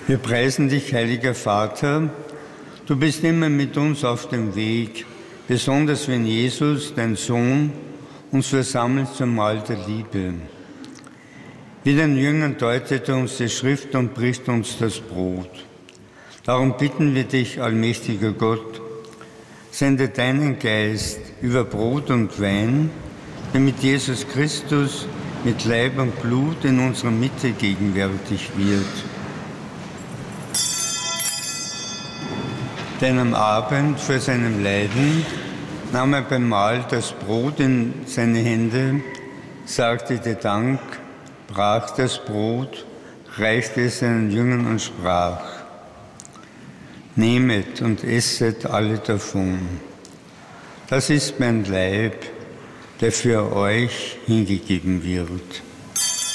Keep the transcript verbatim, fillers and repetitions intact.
Wir preisen dich, heiliger Vater. Du bist immer mit uns auf dem Weg, besonders wenn Jesus, dein Sohn, uns versammelt zum Mahl der Liebe. Wie den Jüngern deutet er uns die Schrift und bricht uns das Brot. Darum bitten wir dich, allmächtiger Gott, sende deinen Geist über Brot und Wein, damit Jesus Christus mit Leib und Blut in unserer Mitte gegenwärtig wird. Denn am Abend vor seinem Leiden nahm er beim Mahl das Brot in seine Hände, sagte dir Dank, brach das Brot, reichte es seinen Jüngern und sprach: Nehmet und esset alle davon. Das ist mein Leib, der für euch hingegeben wird.